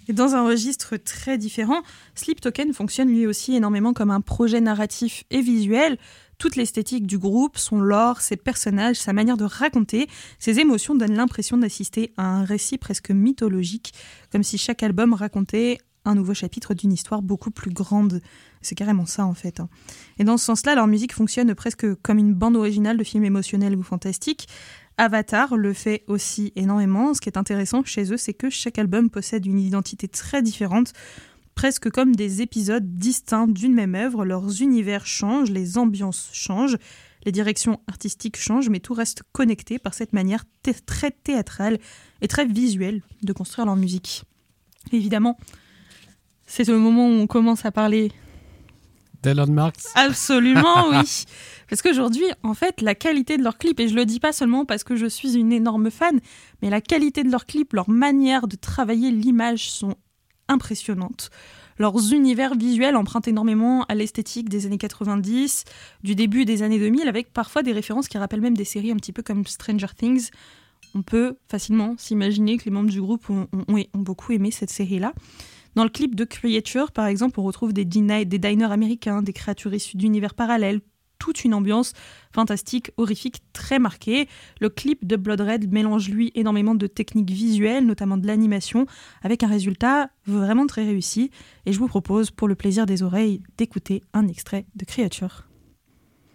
Et dans un registre très différent, Sleep Token fonctionne lui aussi énormément comme un projet narratif et visuel. Toute l'esthétique du groupe, son lore, ses personnages, sa manière de raconter, ses émotions donnent l'impression d'assister à un récit presque mythologique, comme si chaque album racontait un nouveau chapitre d'une histoire beaucoup plus grande. C'est carrément ça en fait. Et dans ce sens-là, leur musique fonctionne presque comme une bande originale de films émotionnels ou fantastiques. Avatar le fait aussi énormément. Ce qui est intéressant chez eux, c'est que chaque album possède une identité très différente, presque comme des épisodes distincts d'une même œuvre. Leurs univers changent, les ambiances changent, les directions artistiques changent, mais tout reste connecté par cette manière très théâtrale et très visuelle de construire leur musique. Et évidemment, c'est le moment où on commence à parler d'Elon Musk. Absolument, oui. Parce qu'aujourd'hui, en fait, la qualité de leurs clips, et je le dis pas seulement parce que je suis une énorme fan, mais la qualité de leurs clips, leur manière de travailler l'image sont impressionnantes. Leurs univers visuels empruntent énormément à l'esthétique des années 90, du début des années 2000, avec parfois des références qui rappellent même des séries un petit peu comme Stranger Things. On peut facilement s'imaginer que les membres du groupe ont beaucoup aimé cette série-là. Dans le clip de Creature, par exemple, on retrouve des diners américains, des créatures issues d'univers parallèles, toute une ambiance fantastique, horrifique, très marquée. Le clip de Blood Red mélange, lui, énormément de techniques visuelles, notamment de l'animation, avec un résultat vraiment très réussi. Et je vous propose, pour le plaisir des oreilles, d'écouter un extrait de Creature.